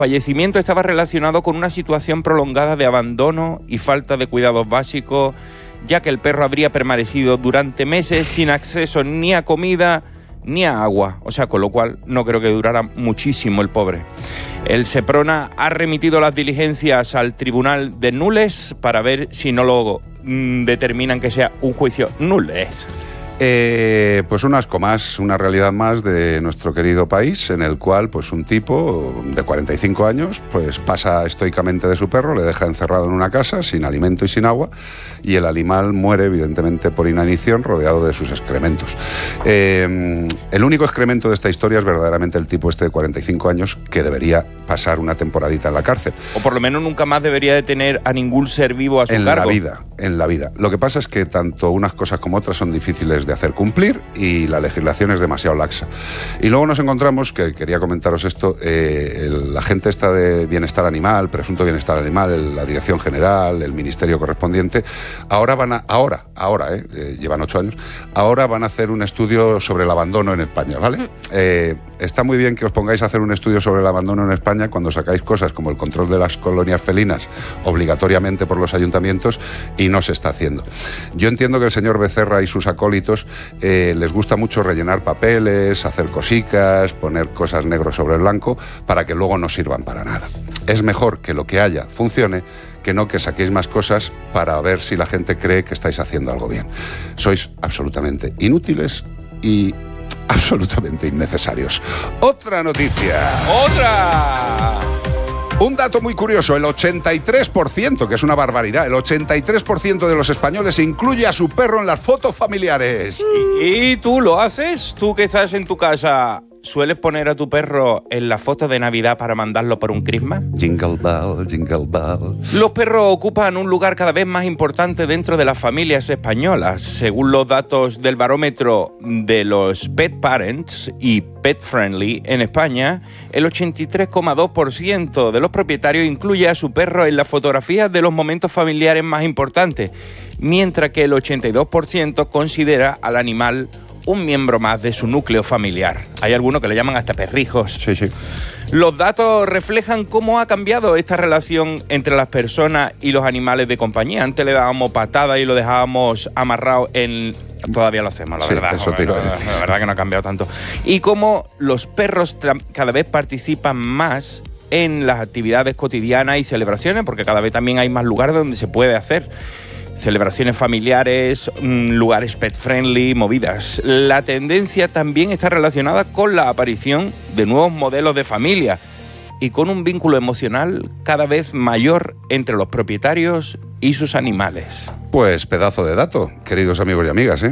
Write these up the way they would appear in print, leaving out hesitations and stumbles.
fallecimiento estaba relacionado con una situación prolongada de abandono y falta de cuidados básicos, ya que el perro habría permanecido durante meses sin acceso ni a comida ni a agua, o sea, con lo cual no creo que durara muchísimo el pobre. El Seprona ha remitido las diligencias al Tribunal de Nules para ver si no lo determinan que sea un juicio nules. Pues un asco más, una realidad más de nuestro querido país, en el cual pues un tipo de 45 años pues pasa estoicamente de su perro, le deja encerrado en una casa sin alimento y sin agua, y el animal muere evidentemente por inanición rodeado de sus excrementos. El único excremento de esta historia es verdaderamente el tipo este de 45 años que debería pasar una temporadita en la cárcel. O por lo menos nunca más debería de tener a ningún ser vivo a su cargo. En la vida. Lo que pasa es que tanto unas cosas como otras son difíciles de hacer cumplir y la legislación es demasiado laxa. Y luego nos encontramos, que quería comentaros esto, la gente está de bienestar animal, presunto bienestar animal, la dirección general, el ministerio correspondiente, llevan 8 años, ahora van a hacer un estudio sobre el abandono en España, ¿vale? Está muy bien que os pongáis a hacer un estudio sobre el abandono en España cuando sacáis cosas como el control de las colonias felinas obligatoriamente por los ayuntamientos y no se está haciendo. Yo entiendo que el señor Becerra y sus acólitos les gusta mucho rellenar papeles, hacer cosicas, poner cosas negro sobre blanco para que luego no sirvan para nada. Es mejor que lo que haya funcione que no que saquéis más cosas para ver si la gente cree que estáis haciendo algo bien. Sois absolutamente inútiles y absolutamente innecesarios. ¡Otra noticia! ¡Otra! Un dato muy curioso, el 83%, que es una barbaridad, el 83% de los españoles incluye a su perro en las fotos familiares. ¿Y tú lo haces? ¿Tú que estás en tu casa, sueles poner a tu perro en la foto de Navidad para mandarlo por un crisma? Jingle bell, jingle bell. Los perros ocupan un lugar cada vez más importante dentro de las familias españolas. Según los datos del barómetro de los Pet Parents y Pet Friendly en España, el 83,2% de los propietarios incluye a su perro en las fotografías de los momentos familiares más importantes, mientras que el 82% considera al animal un miembro más de su núcleo familiar. Hay algunos que le llaman hasta perrijos. Sí. Los datos reflejan cómo ha cambiado esta relación entre las personas y los animales de compañía. Antes le dábamos patadas y lo dejábamos amarrado en... Todavía lo hacemos, la verdad. Eso te iba a decir. La verdad que no ha cambiado tanto. Y cómo los perros cada vez participan más en las actividades cotidianas y celebraciones, porque cada vez también hay más lugares donde se puede hacer celebraciones familiares, lugares pet friendly, movidas. La tendencia también está relacionada con la aparición de nuevos modelos de familia y con un vínculo emocional cada vez mayor entre los propietarios y sus animales. Pues pedazo de dato, queridos amigos y amigas,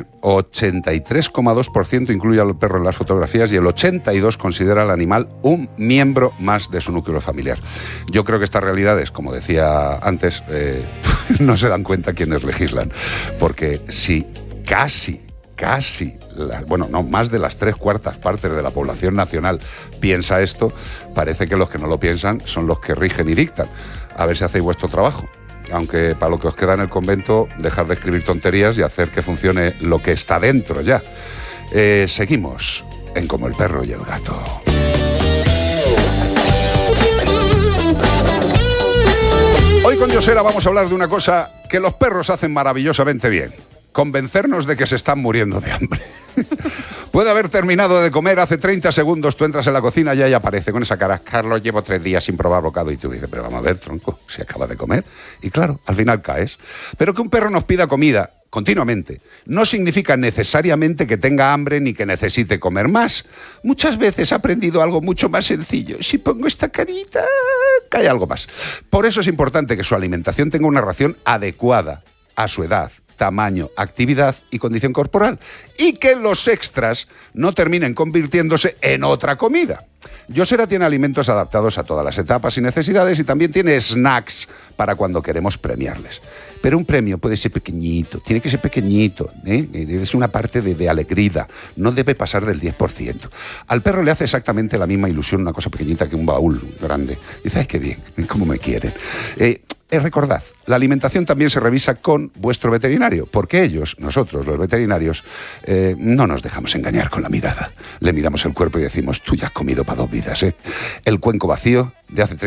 83,2% incluye al perro en las fotografías y el 82% considera al animal un miembro más de su núcleo familiar. Yo creo que estas realidades, como decía antes, no se dan cuenta quienes legislan, porque si casi, más de las 3/4 partes de la población nacional piensa esto, parece que los que no lo piensan son los que rigen y dictan. A ver si hacéis vuestro trabajo. Aunque para lo que os queda en el convento, dejar de escribir tonterías y hacer que funcione lo que está dentro ya. Seguimos en Como el perro y el gato. Hoy con Josera vamos a hablar de una cosa que los perros hacen maravillosamente bien. Convencernos de que se están muriendo de hambre. Puede haber terminado de comer hace 30 segundos, tú entras en la cocina y ahí aparece con esa cara: Carlos, llevo 3 días sin probar bocado. Y tú dices, pero vamos a ver, tronco, si acaba de comer. Y claro, al final caes. Pero que un perro nos pida comida continuamente no significa necesariamente que tenga hambre ni que necesite comer más. Muchas veces ha aprendido algo mucho más sencillo. Si pongo esta carita, cae algo más. Por eso es importante que su alimentación tenga una ración adecuada a su edad, tamaño, actividad y condición corporal, y que los extras no terminen convirtiéndose en otra comida. Josera tiene alimentos adaptados a todas las etapas y necesidades y también tiene snacks para cuando queremos premiarles. Pero un premio puede ser pequeñito, tiene que ser pequeñito, es una parte de alegría, no debe pasar del 10%. Al perro le hace exactamente la misma ilusión una cosa pequeñita que un baúl grande. Dice, ¡ay, qué bien! ¿Cómo me quieren? Recordad, la alimentación también se revisa con vuestro veterinario, porque nosotros, los veterinarios, no nos dejamos engañar con la mirada. Le miramos el cuerpo y decimos, tú ya has comido para 2 vidas, El cuenco vacío de hace